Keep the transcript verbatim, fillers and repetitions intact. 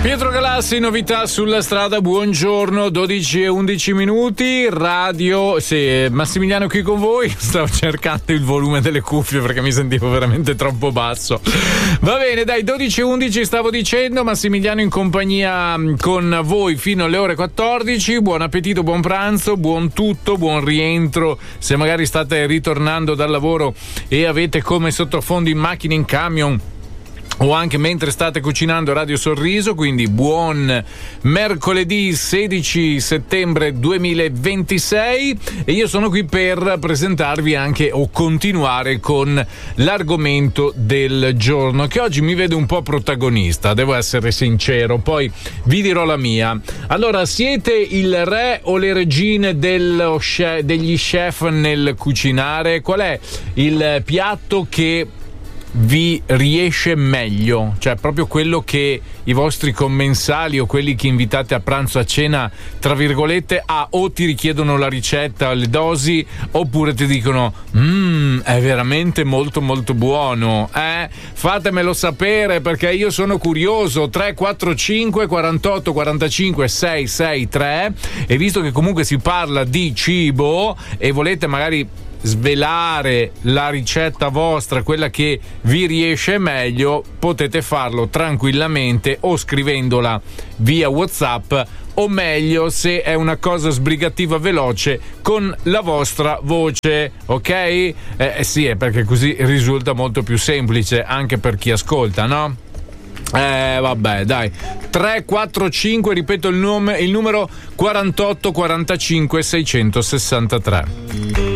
Pietro Galassi, novità sulla strada, buongiorno, dodici e undici minuti, radio, sì, Massimiliano qui con voi, stavo cercando il volume delle cuffie perché mi sentivo veramente troppo basso. Va bene, dai, dodici e undici stavo dicendo, Massimiliano in compagnia con voi fino alle ore quattordici, buon appetito, buon pranzo, buon tutto, buon rientro, se magari state ritornando dal lavoro e avete come sottofondo in macchina, in camion, o anche mentre state cucinando Radio Sorriso, quindi buon mercoledì sedici settembre duemilaventisei e io sono qui per presentarvi anche o continuare con l'argomento del giorno, che oggi mi vede un po' protagonista, devo essere sincero, poi vi dirò la mia. Allora, siete il re o le regine dello chef, degli chef nel cucinare? Qual è il piatto che vi riesce meglio, cioè proprio quello che i vostri commensali o quelli che invitate a pranzo, a cena, tra virgolette, ah, o ti richiedono la ricetta, le dosi, oppure ti dicono mmm, è veramente molto molto buono, eh? Fatemelo sapere perché io sono curioso. Tre quattro cinque quarantotto quarantacinque sei sei tre, e visto che comunque si parla di cibo e volete magari svelare la ricetta vostra, quella che vi riesce meglio, potete farlo tranquillamente o scrivendola via WhatsApp, o meglio se è una cosa sbrigativa veloce con la vostra voce, ok? Eh, sì, è perché così risulta molto più semplice anche per chi ascolta, no? Eh vabbè, dai, tre quattro cinque, ripeto il nome, il numero quarantotto quarantacinque seicentosessantatré.